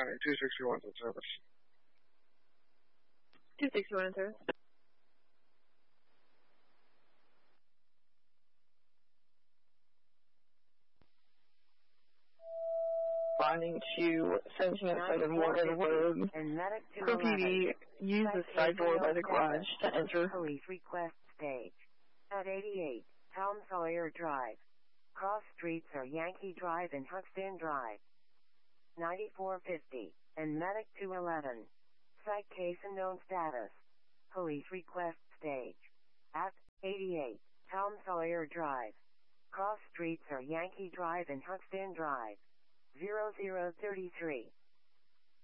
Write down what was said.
calling 261 service. 261 service. Responding to sensing outside of Morgan Road. For PD, use the side door by the garage to enter. Police request stage. At 88, Tom Sawyer Drive. Cross streets are Yankee Drive and Huxton Drive. 9450, and Medic 211. Site case unknown status. Police request stage. At 88, Tom Sawyer Drive. Cross streets are Yankee Drive and Huxton Drive. 0033.